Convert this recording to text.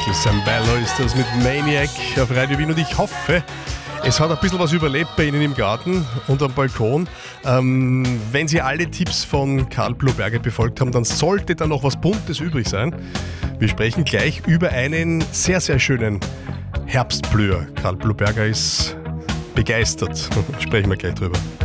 Michael Sambello ist das mit Maniac auf Radio Wien und ich hoffe, es hat ein bisschen was überlebt bei Ihnen im Garten und am Balkon. Wenn Sie alle Tipps von Karl Bluberger befolgt haben, dann sollte da noch was Buntes übrig sein. Wir sprechen gleich über einen sehr, sehr schönen Herbstblüher. Karl Bluberger ist begeistert. Sprechen wir gleich drüber.